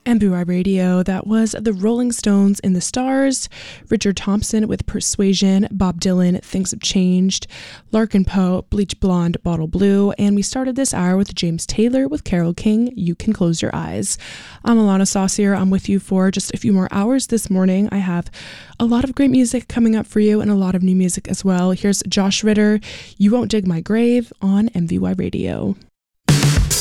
MBY Radio, that was the Rolling Stones in the Stars, Richard Thompson with Persuasion, Bob Dylan, Things Have Changed, Larkin Poe, Bleach Blonde, Bottle Blue, and we started this hour with James Taylor with Carole King, You Can Close Your Eyes. I'm Alana Saucier. I'm with you for just a few more hours this morning. I have a lot of great music coming up for you and a lot of new music as well. Here's Josh Ritter, You Won't Dig My Grave on MVY Radio.